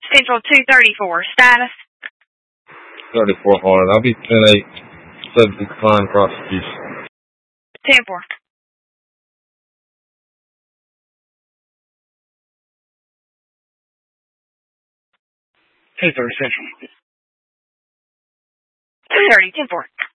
Central 234, status. 34 Hornet. I'll be 10-8. Subject to decline prosecution. 10-4. Hey, 30 Central. 230, 10-4.